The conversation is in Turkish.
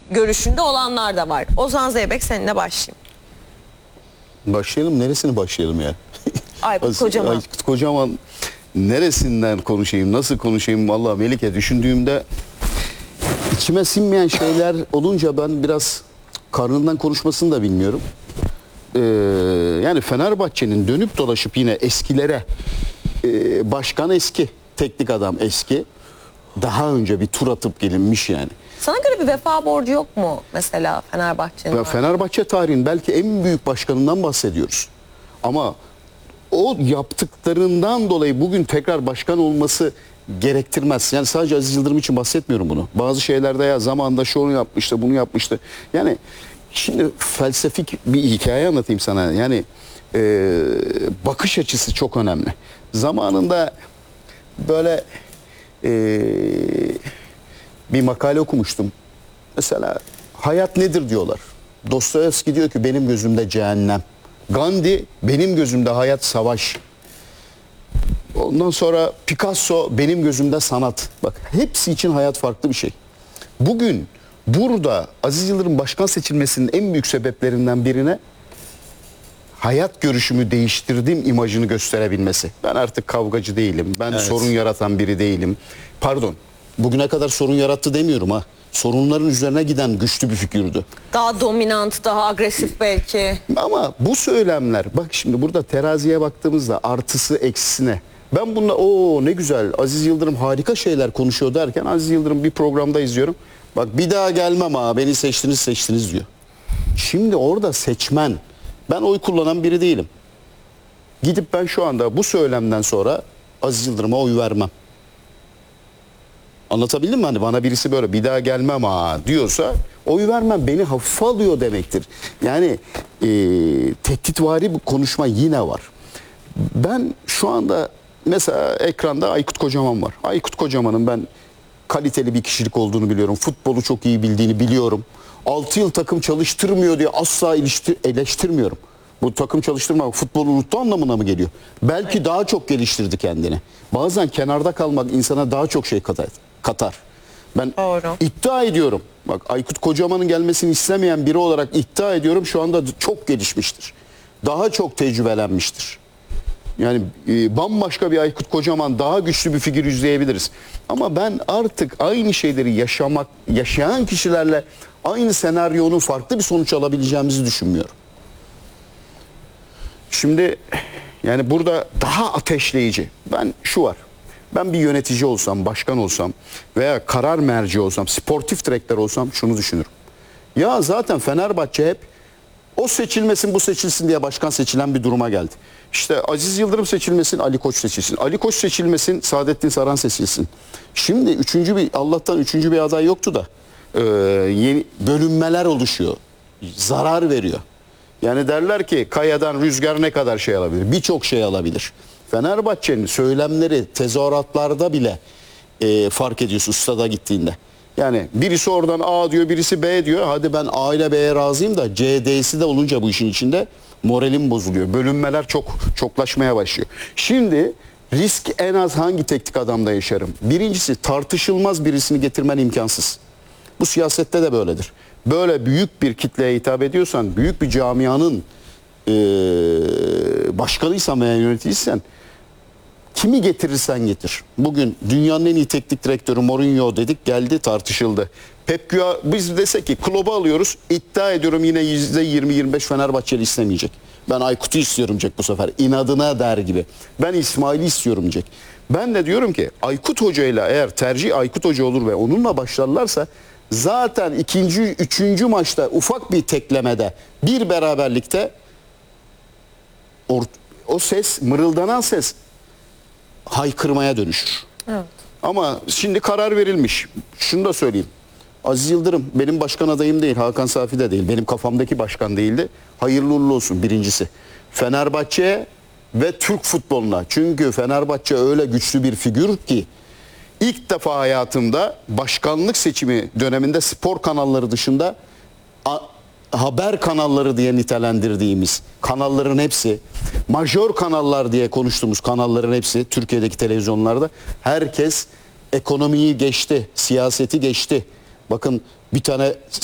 görüşünde olanlar da var. Ozan Zeybek, seninle başlayayım. Başlayalım. Neresini başlayalım ya? Aykut Kocaman. Aykut Kocaman neresinden konuşayım, nasıl konuşayım? Vallahi Melike, düşündüğümde içime sinmeyen şeyler olunca ben biraz karnından konuşmasını da bilmiyorum. Yani Fenerbahçe'nin dönüp dolaşıp yine eskilere, başkan eski, teknik adam eski, daha önce bir tur atıp gelinmiş yani. Sana göre bir vefa borcu yok mu mesela Fenerbahçe'nin? Fenerbahçe tarihinin belki en büyük başkanından bahsediyoruz. Ama o yaptıklarından dolayı bugün tekrar başkan olması gerektirmez. Yani sadece Aziz Yıldırım için bahsetmiyorum bunu. Bazı şeylerde ya zamanında şunu yapmıştı, bunu yapmıştı. Yani şimdi felsefik bir hikaye anlatayım sana. Yani bakış açısı çok önemli. Zamanında böyle bir makale okumuştum. Mesela hayat nedir diyorlar. Dostoyevski diyor ki benim gözümde cehennem. Gandhi benim gözümde hayat savaş. Ondan sonra Picasso benim gözümde sanat. Bak hepsi için hayat farklı bir şey. Bugün burada Aziz Yıldırım başkan seçilmesinin en büyük sebeplerinden birine hayat görüşümü değiştirdiğim imajını gösterebilmesi. Ben artık kavgacı değilim. Ben sorun yaratan biri değilim. Pardon. Bugüne kadar sorun yarattı demiyorum ha. Sorunların üzerine giden güçlü bir figürdü. Daha dominant, daha agresif belki. Ama bu söylemler, bak şimdi burada teraziye baktığımızda artısı eksisine. Ben bununla ne güzel Aziz Yıldırım harika şeyler konuşuyor derken Aziz Yıldırım bir programda izliyorum. Bak bir daha gelmem ha, beni seçtiniz diyor. Şimdi orada seçmen, ben oy kullanan biri değilim. Gidip ben şu anda bu söylemden sonra Aziz Yıldırım'a oy vermem. Anlatabildim mi? Hani bana birisi böyle bir daha gelmem ha diyorsa oy vermem, beni hafife alıyor demektir. Yani tehditvari bir konuşma yine var. Ben şu anda mesela ekranda Aykut Kocaman var. Aykut Kocaman'ın ben kaliteli bir kişilik olduğunu biliyorum. Futbolu çok iyi bildiğini biliyorum. 6 yıl takım çalıştırmıyor diye asla eleştirmiyorum. Bu takım çalıştırmak futbolu unuttu anlamına mı geliyor? Belki daha çok geliştirdi kendini. Bazen kenarda kalmak insana daha çok şey katar. Ben iddia ediyorum. Bak Aykut Kocaman'ın gelmesini istemeyen biri olarak iddia ediyorum şu anda çok gelişmiştir. Daha çok tecrübelenmiştir. Yani bambaşka bir Aykut Kocaman, daha güçlü bir figür izleyebiliriz. Ama ben artık aynı şeyleri yaşayan kişilerle aynı senaryonun farklı bir sonuç alabileceğimizi düşünmüyorum. Şimdi yani burada daha ateşleyici. Ben şu var. Ben bir yönetici olsam, başkan olsam veya karar merci olsam, sportif direktör olsam şunu düşünürüm. Ya zaten Fenerbahçe hep o seçilmesin bu seçilsin diye başkan seçilen bir duruma geldi. İşte Aziz Yıldırım seçilmesin, Ali Koç seçilsin. Ali Koç seçilmesin, Saadettin Saran seçilsin. Şimdi Allah'tan üçüncü bir aday yoktu da yeni bölünmeler oluşuyor. Zarar veriyor. Yani derler ki kayadan rüzgar ne kadar şey alabilir? Birçok şey alabilir. Fenerbahçe'nin söylemleri tezahüratlarda bile fark ediyorsun stada gittiğinde. Yani birisi oradan A diyor, birisi B diyor. Hadi ben A ile B'ye razıyım da C, D'si de olunca bu işin içinde moralim bozuluyor. Bölünmeler çoklaşmaya başlıyor. Şimdi risk en az hangi teknik adamda yaşarım? Birincisi tartışılmaz birisini getirmen imkansız. Bu siyasette de böyledir. Böyle büyük bir kitleye hitap ediyorsan, büyük bir camianın başkanıysan veya yöneticiysen kimi getirirsen getir. Bugün dünyanın en iyi teknik direktörü Mourinho dedik, geldi, tartışıldı. Pep Guardiola, biz desek ki Klopp'u alıyoruz, iddia ediyorum yine %20-25 Fenerbahçeli istemeyecek. Ben Aykut'u istiyorum diyecek bu sefer. İnadına der gibi. Ben İsmail'i istiyorum diyecek. Ben de diyorum ki Aykut Hoca'yla, eğer tercih Aykut Hoca olur ve onunla başlarlarsa zaten ikinci, üçüncü maçta ufak bir teklemede, bir beraberlikte o ses, mırıldanan ses haykırmaya dönüşür. Evet. Ama şimdi karar verilmiş. Şunu da söyleyeyim. Aziz Yıldırım benim başkan adayım değil, Hakan Safi de değil. Benim kafamdaki başkan değildi. Hayırlı uğurlu olsun birincisi. Fenerbahçe ve Türk futboluna. Çünkü Fenerbahçe öyle güçlü bir figür ki ilk defa hayatımda başkanlık seçimi döneminde spor kanalları dışında haber kanalları diye nitelendirdiğimiz kanalların hepsi, majör kanallar diye konuştuğumuz kanalların hepsi Türkiye'deki televizyonlarda herkes ekonomiyi geçti, siyaseti geçti. Bakın bir tane